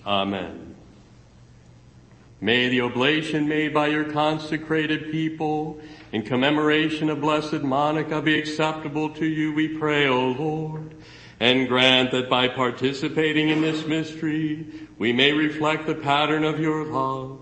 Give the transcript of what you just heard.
Amen. May the oblation made by your consecrated people in commemoration of Blessed Monica be acceptable to you, we pray, O Lord, and grant that by participating in this mystery we may reflect the pattern of your love